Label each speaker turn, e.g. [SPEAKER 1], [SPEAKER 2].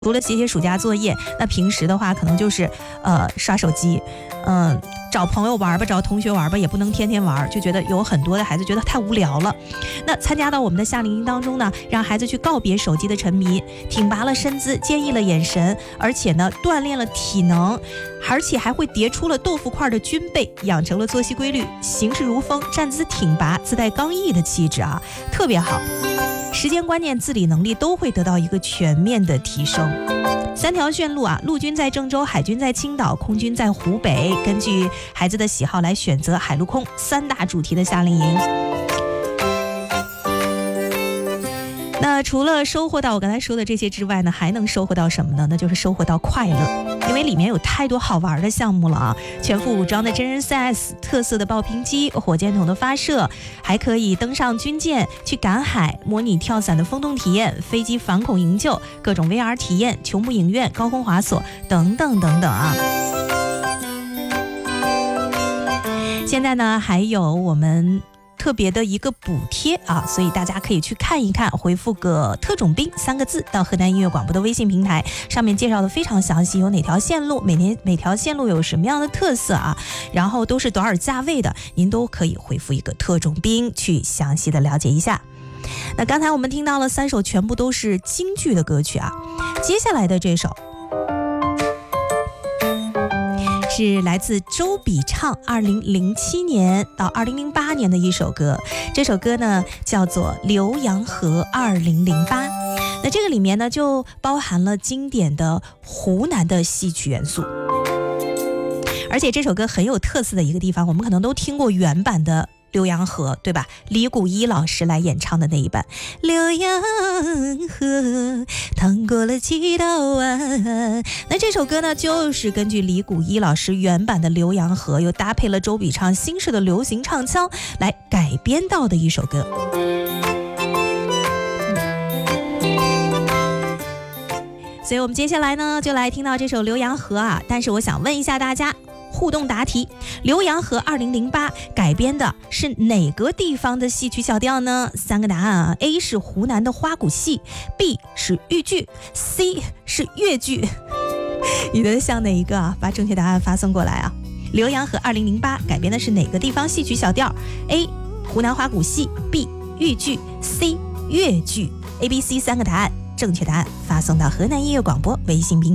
[SPEAKER 1] 除了写暑假作业，那平时的话可能就是刷手机，找朋友玩吧，找同学玩吧，也不能天天玩，就觉得有很多的孩子觉得太无聊了。那参加到我们的夏令营当中呢，让孩子去告别手机的沉迷，挺拔了身姿，坚毅了眼神，而且呢锻炼了体能，而且还会叠出了豆腐块的军备，养成了作息规律，行事如风，站姿挺拔，自带刚毅的气质啊，特别好。时间观念、自理能力都会得到一个全面的提升。3条线路啊，陆军在郑州，海军在青岛，空军在湖北，根据孩子的喜好来选择海陆空3大主题的夏令营。那除了收获到我刚才说的这些之外呢，还能收获到什么呢？那就是收获到快乐，因为里面有太多好玩的项目了啊！全副武装的真人 CS， 特色的爆瓶机、火箭筒的发射，还可以登上军舰去赶海，模拟跳伞的风洞体验，飞机反恐营救，各种 VR 体验，球幕影院、高空滑索等等等等啊！现在呢，还有我们特别的一个补贴啊，所以大家可以去看一看，回复个特种兵3个字到河南音乐广播的微信平台，上面介绍的非常详细，有哪条线路，每条线路有什么样的特色啊，然后都是多少价位的，您都可以回复一个特种兵去详细的了解一下。那刚才我们听到了3首全部都是京剧的歌曲啊，接下来的这首是来自周笔畅2007年到2008年的一首歌，这首歌呢叫做《浏阳河2008》。那这个里面呢就包含了经典的湖南的戏曲元素，而且这首歌很有特色的一个地方，我们可能都听过原版的浏阳河，对吧？李谷一老师来演唱的那一版。浏阳河淌过了几道弯，那这首歌呢就是根据李谷一老师原版的浏阳河，又搭配了周笔畅新式的流行唱腔来改编到的一首歌。所以我们接下来呢就来听到这首浏阳河啊，但是我想问一下大家，互动答题，浏阳河2008改编的是哪个地方的戏曲小调呢？3个答案啊 ，A 是湖南的花鼓戏， B 是豫剧， C 是越剧。你的像哪一个啊？把正确答案发送过来啊！浏阳河2008改编的是哪个地方戏曲小调？ A 湖南花鼓戏， B 豫剧， C 越剧。 A、B、C 3个答案，正确答案发送到河南音乐广播微信平台。